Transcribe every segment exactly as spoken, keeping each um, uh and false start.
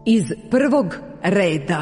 Iz prvog reda.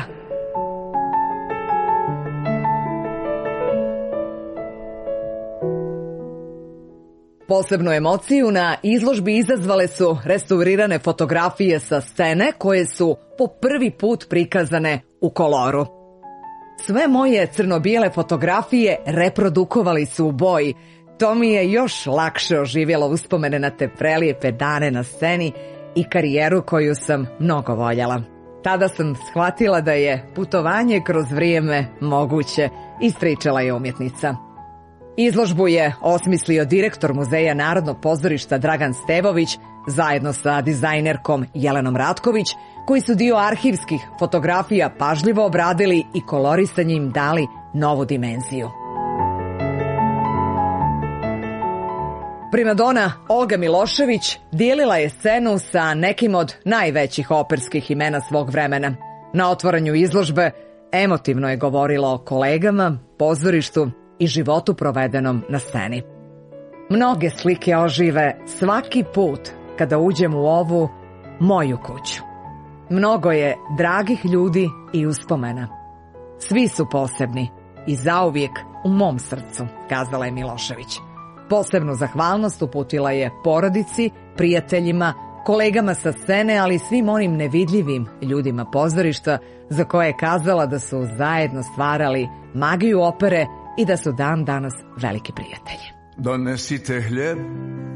Posebnu emociju na izložbi izazvale su restaurirane fotografije sa scene koje su po prvi put prikazane u koloru. Sve moje crno-bijele fotografije reprodukovali su u boji. To mi je još lakše oživjelo uspomene na te prelijepe dane na sceni i karijeru koju sam mnogo voljela. Tada sam shvatila da je putovanje kroz vrijeme moguće, ispričala je umjetnica. Izložbu je osmislio direktor Muzeja Narodnog pozorišta Dragan Stevović zajedno sa dizajnerkom Jelenom Ratković, koji su dio arhivskih fotografija pažljivo obradili i kolorisanjem im dali novu dimenziju. Primadona Olga Milošević dijelila je scenu sa nekim od najvećih operskih imena svog vremena. Na otvaranju izložbe emotivno je govorila o kolegama, pozorištu i životu provedenom na sceni. Mnoge slike ožive svaki put kada uđem u ovu moju kuću. Mnogo je dragih ljudi i uspomena. Svi su posebni i zauvijek u mom srcu, kazala je Milošević. Posebnu zahvalnost uputila je porodici, prijateljima, kolegama sa scene, ali i svim onim nevidljivim ljudima pozorišta za koje je kazala da su zajedno stvarali magiju opere i da su dan danas veliki prijatelji. Donesite hljeb